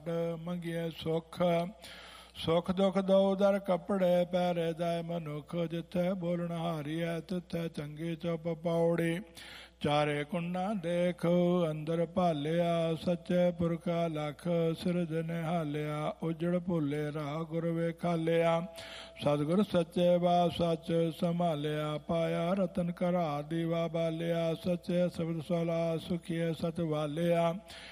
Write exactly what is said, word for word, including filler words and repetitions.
ਛੱਡ ਮੰਗੀਏ ਸੁਖ। ਸੁਖ ਦੁਖ ਦੋ ਦਰ ਕੱਪੜੇ ਪਹਿਰੇ ਜਾਏ ਮਨੁੱਖ। ਜਿੱਥੇ ਬੋਲਣ ਹਾਰੀਐ ਤਿੱਥੇ ਚੰਗੀ ਚੁੱਪ ਪੌੜੀ। ਚਾਰੇ ਕੁੰਡਾ ਦੇਖ ਅੰਦਰ ਭਾਲਿਆ ਸੱਚੇ ਪੁਰਖਾ ਲਖ। ਸਿਰਜ ਨਿਹਾਲਿਆ ਉਜੜ ਭੁੱਲੇ ਰਾਹ ਗੁਰ ਵੇਖਾਲਿਆ। ਸਤਿਗੁਰ ਸੱਚੇ ਵਾ ਸੱਚ ਸੰਭਾਲਿਆ ਪਾਇਆ ਰਤਨ ਘਰਾ ਦੀਵਾ ਬਾਲਿਆ। ਸੱਚੇ ਸ਼ਬਦ ਸੋਲਾ ਸੁਖੀਏ ਸਚ ਵਾਲਿਆ।